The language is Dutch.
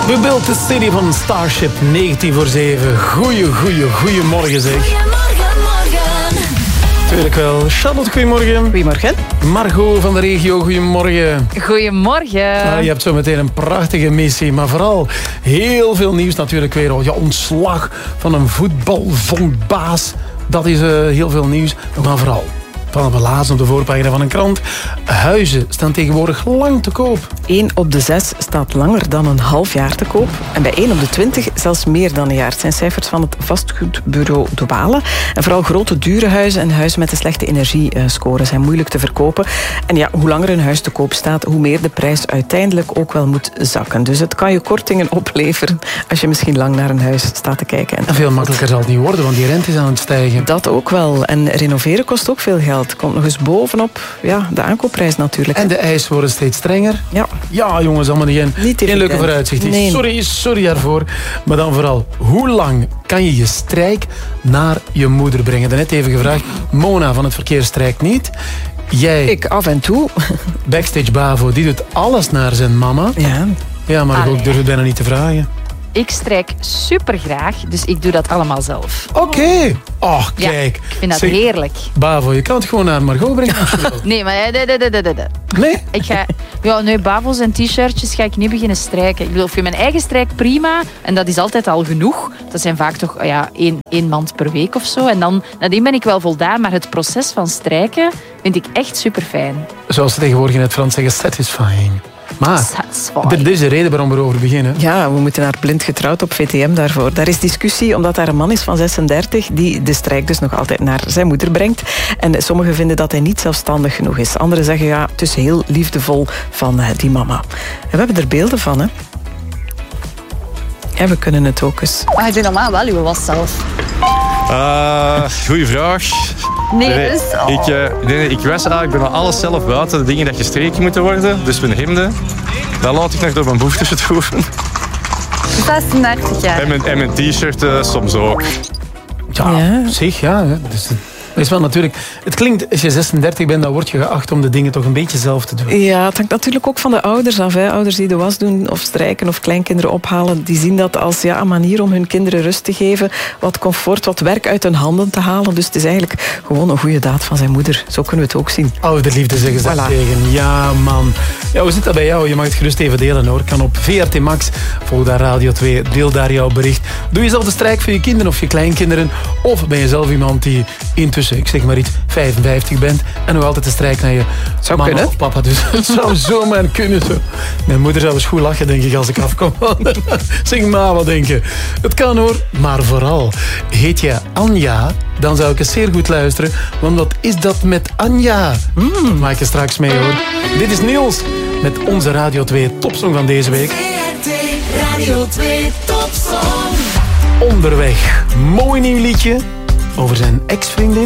We built the city van Starship 19/7. Goeiemorgen zeg. Goedemorgen. Tuurlijk wel. Charlotte, goedemorgen. Goedemorgen. Margot van de regio, goedemorgen. Goedemorgen. Je hebt zo meteen een prachtige missie, maar vooral heel veel nieuws natuurlijk weer. Je ontslag van een voetbalbondbaas. Dat is heel veel nieuws, maar vooral van we lazen op de voorpagina van een krant. Huizen staan tegenwoordig lang te koop. 1 op de 6 staat langer dan een half jaar te koop. En bij 1 op de 20 zelfs meer dan een jaar. Het zijn cijfers van het vastgoedbureau Dobale. En vooral grote, dure huizen en huizen met een slechte energiescore zijn moeilijk te verkopen. En ja, hoe langer een huis te koop staat, hoe meer de prijs uiteindelijk ook wel moet zakken. Dus het kan je kortingen opleveren als je misschien lang naar een huis staat te kijken. En veel makkelijker zal het niet worden, want die rente is aan het stijgen. Dat ook wel. En renoveren kost ook veel geld. Komt nog eens bovenop de aankoopprijs natuurlijk. En de eisen worden steeds strenger. Ja, jongens, allemaal geen leuke vooruitzicht. Nee. Sorry daarvoor. Maar dan vooral, hoe lang kan je je strijk naar je moeder brengen? Daarnet even gevraagd. Mona van het verkeer strijkt niet. Jij... Ik af en toe. Backstage Bavo, die doet alles naar zijn mama. Ja, maar ik durf het bijna niet te vragen. Ik strijk super graag, dus ik doe dat allemaal zelf. Oké. Oh, kijk. Ik vind dat heerlijk. Bavo, je kan het gewoon naar Margot brengen als je wil. Nee, maar... Nee? Bavo's en t-shirtjes ga ik niet beginnen strijken. Ik bedoel, voor mijn eigen strijk prima. En dat is altijd al genoeg. Dat zijn vaak toch één mand per week of zo. En dan nadien ben ik wel voldaan. Maar het proces van strijken vind ik echt super fijn. Zoals ze tegenwoordig in het Frans zeggen, satisfying. Maar er is een reden waarom we erover beginnen. Ja, we moeten naar Blind Getrouwd op VTM daarvoor. Daar is discussie omdat daar een man is van 36 die de strijk dus nog altijd naar zijn moeder brengt. En sommigen vinden dat hij niet zelfstandig genoeg is. Anderen zeggen het is heel liefdevol van die mama. En we hebben er beelden van, hè. En we kunnen het ook eens. Maar je doet normaal wel je was zelf. Goeie vraag. Ik was eigenlijk bijna alles zelf buiten de dingen dat gestreken moeten worden. Dus mijn hemden, dat laat ik nog door mijn boefjes doen. 36 jaar. En mijn t-shirt soms ook. Ja. Dus is wel natuurlijk, het klinkt, als je 36 bent, dan word je geacht om de dingen toch een beetje zelf te doen. Ja, het hangt natuurlijk ook van de ouders af. Hè. Ouders die de was doen of strijken of kleinkinderen ophalen, die zien dat als een manier om hun kinderen rust te geven, wat comfort, wat werk uit hun handen te halen. Dus het is eigenlijk gewoon een goede daad van zijn moeder. Zo kunnen we het ook zien. Ouderliefde zeggen ze tegen. Ja, man. Ja, hoe zit dat bij jou? Je mag het gerust even delen, hoor. Kan op VRT Max. Volg daar Radio 2. Deel daar jouw bericht. Doe je zelf de strijk voor je kinderen of je kleinkinderen? Of ben je zelf iemand die intussen, ik zeg maar iets, 55 bent en nog altijd de strijk naar je mama of papa. Dus het zou zomaar kunnen. Zo. Mijn moeder zou eens goed lachen, denk ik, als ik afkom. Zeg maar wat denken. Het kan, hoor. Maar vooral, heet je Anja, dan zou ik eens zeer goed luisteren. Want wat is dat met Anja? Dat maak je straks mee, hoor. Dit is Niels met onze Radio 2 topsong van deze week. Radio 2 topsong. Onderweg. Mooi nieuw liedje over zijn ex-vriendin.